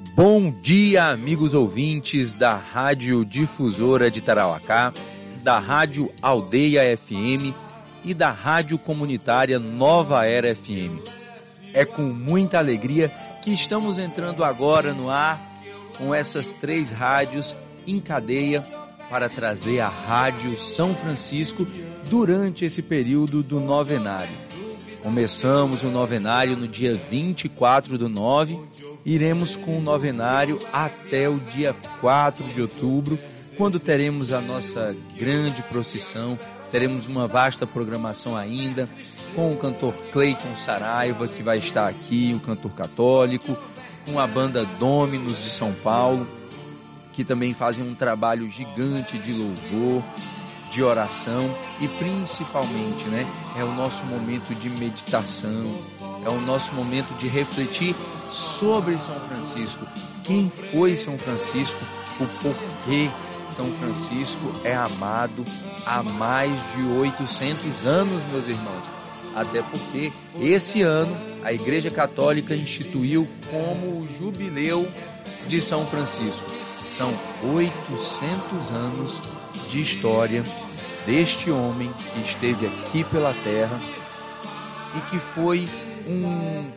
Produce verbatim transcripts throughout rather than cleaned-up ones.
Bom dia, amigos ouvintes da Rádio Difusora de Tarauacá, da Rádio Aldeia F M e da Rádio Comunitária Nova Era F M. É com muita alegria que estamos entrando agora no ar com essas três rádios em cadeia para trazer a Rádio São Francisco durante esse período do novenário. Começamos o novenário no dia vinte e quatro do nove, iremos com o novenário até o dia quatro de outubro, quando teremos a nossa grande procissão. Teremos uma vasta programação ainda, com o cantor Cleiton Saraiva, que vai estar aqui, o cantor católico, com a banda Dominus de São Paulo, que também fazem um trabalho gigante de louvor, de oração e principalmente, né, é o nosso momento de meditação, é o nosso momento de refletir sobre São Francisco. Quem foi São Francisco? O porquê São Francisco é amado há mais de oitocentos anos, meus irmãos. Até porque esse ano a Igreja Católica instituiu como o jubileu de São Francisco. São oitocentos anos de história deste homem que esteve aqui pela terra e que foi um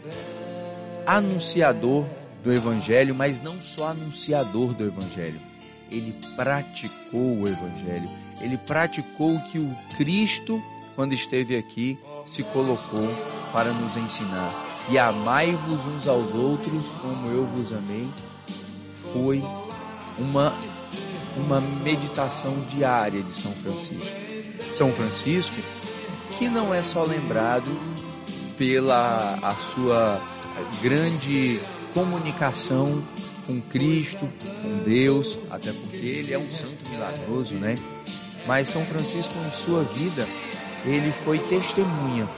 anunciador do Evangelho, mas não só anunciador do Evangelho. Ele praticou o Evangelho. Ele praticou o que o Cristo, quando esteve aqui, se colocou para nos ensinar. E amai-vos uns aos outros como eu vos amei. Foi uma, uma meditação diária de São Francisco. São Francisco, que não é só lembrado pela a sua grande comunicação com Cristo, com Deus, até porque ele é um santo milagroso, né? Mas São Francisco, em sua vida, ele foi testemunha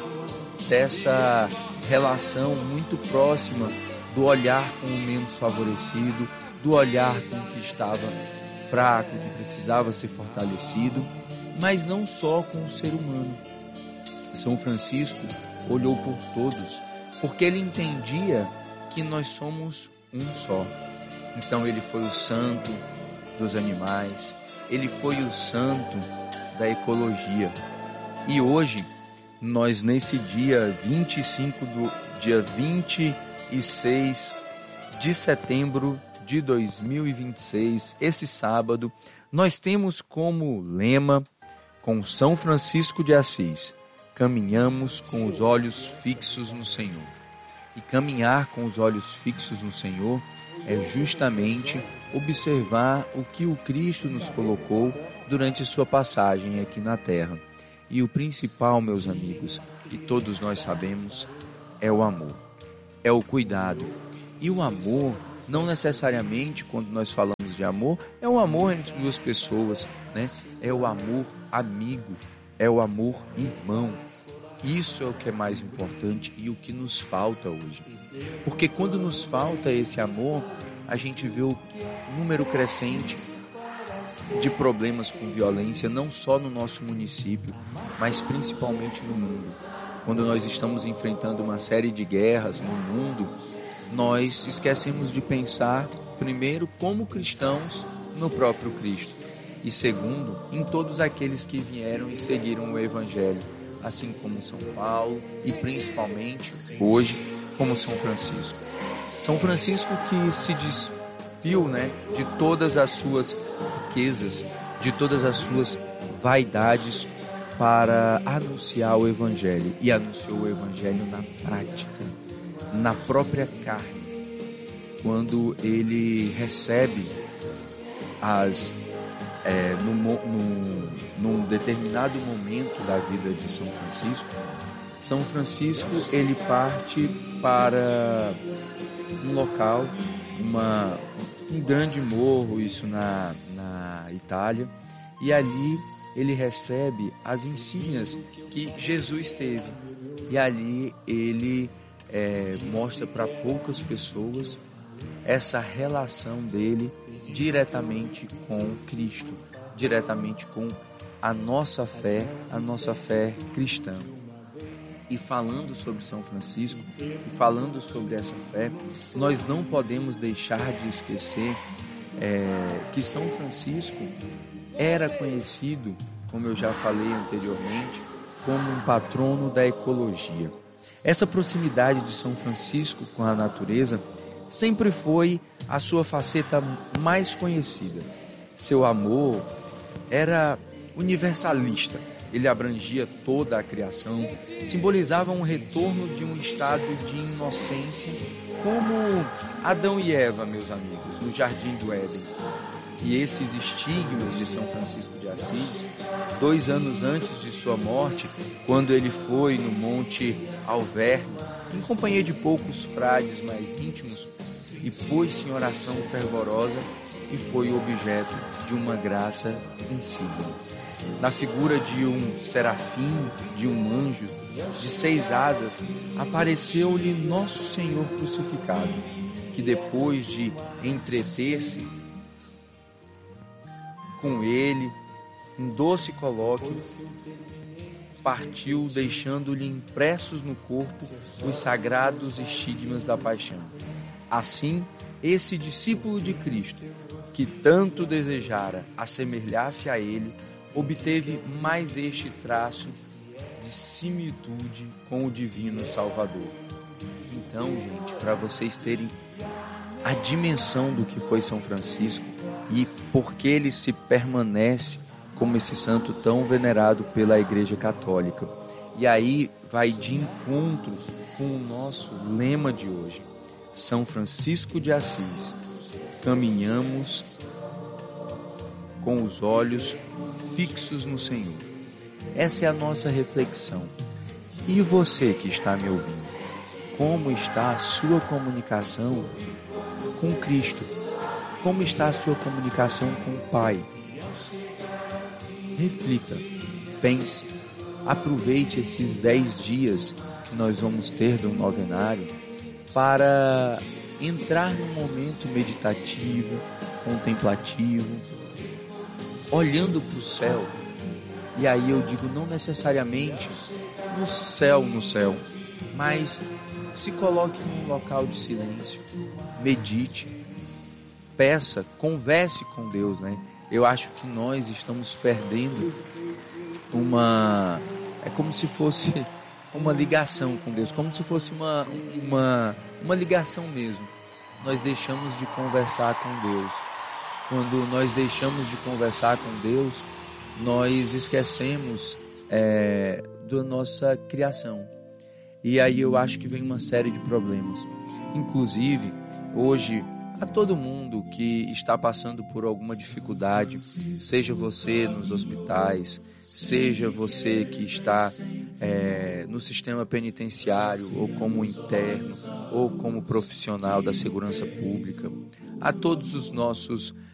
dessa relação muito próxima do olhar com o menos favorecido, do olhar com o que estava fraco, que precisava ser fortalecido, mas não só com o ser humano. São Francisco olhou por todos, porque ele entendia que nós somos um só. Então ele foi o santo dos animais, ele foi o santo da ecologia. E hoje, nós nesse dia vinte e cinco do dia vinte e seis de setembro de dois mil e vinte e seis, esse sábado, nós temos como lema: com São Francisco de Assis, caminhamos com os olhos fixos no Senhor. E caminhar com os olhos fixos no Senhor é justamente observar o que o Cristo nos colocou durante sua passagem aqui na Terra. E o principal, meus amigos, que todos nós sabemos, é o amor, é o cuidado. E o amor, não necessariamente, quando nós falamos de amor, é o amor entre duas pessoas, né? É o amor amigo, é o amor irmão. Isso é o que é mais importante e o que nos falta hoje. Porque quando nos falta esse amor, a gente vê o número crescente de problemas com violência, não só no nosso município, mas principalmente no mundo. Quando nós estamos enfrentando uma série de guerras no mundo, nós esquecemos de pensar, primeiro, como cristãos, no próprio Cristo. E segundo, em todos aqueles que vieram e seguiram o Evangelho, assim como São Paulo e principalmente, hoje, como São Francisco. São Francisco que se despiu, né, de todas as suas riquezas, de todas as suas vaidades para anunciar o Evangelho. E anunciou o Evangelho na prática, na própria carne. Quando ele recebe as... É, no, no, num determinado momento da vida de São Francisco, São Francisco ele parte para um local, uma, um grande morro, isso na, na Itália, e ali ele recebe as insígnias que Jesus teve. E ali ele é, mostra para poucas pessoas essa relação dele diretamente com Cristo, diretamente com a nossa fé, a nossa fé cristã. E falando sobre São Francisco, e falando sobre essa fé, nós não podemos deixar de esquecer é, que São Francisco era conhecido, como eu já falei anteriormente, como um patrono da ecologia. Essa proximidade de São Francisco com a natureza sempre foi a sua faceta mais conhecida. Seu amor era universalista. Ele abrangia toda a criação, simbolizava um retorno de um estado de inocência, como Adão e Eva, meus amigos, no Jardim do Éden. E esses estigmas de São Francisco de Assis, dois anos antes de sua morte, quando ele foi no Monte Alverne, em companhia de poucos frades mais íntimos, e pôs-se em oração fervorosa e foi objeto de uma graça insígnia. Na figura de um serafim, de um anjo, de seis asas, apareceu-lhe Nosso Senhor crucificado, que depois de entreter-se com ele, em doce colóquio, partiu, deixando-lhe impressos no corpo os sagrados estigmas da paixão. Assim, esse discípulo de Cristo, que tanto desejara assemelhar-se a ele, obteve mais este traço de similitude com o divino Salvador. Então, gente, para vocês terem a dimensão do que foi São Francisco e por que ele se permanece como esse santo tão venerado pela Igreja Católica. E aí vai de encontro com o nosso lema de hoje. São Francisco de Assis, caminhamos com os olhos fixos no Senhor. Essa é a nossa reflexão. E você que está me ouvindo, como está a sua comunicação com Cristo? Como está a sua comunicação com o Pai? Reflita, pense, aproveite esses dez dias que nós vamos ter do novenário para entrar num momento meditativo, contemplativo, olhando para o céu. E aí eu digo, não necessariamente no céu, no céu, mas se coloque num local de silêncio, medite, peça, converse com Deus, né? Eu acho que nós estamos perdendo uma... É como se fosse uma ligação com Deus, como se fosse uma, uma, uma ligação mesmo. Nós deixamos de conversar com Deus. Quando nós deixamos de conversar com Deus, nós esquecemos é, da nossa criação. E aí eu acho que vem uma série de problemas. Inclusive, hoje, a todo mundo que está passando por alguma dificuldade, seja você nos hospitais, seja você que está é, no sistema penitenciário, ou como interno, ou como profissional da segurança pública, a todos os nossos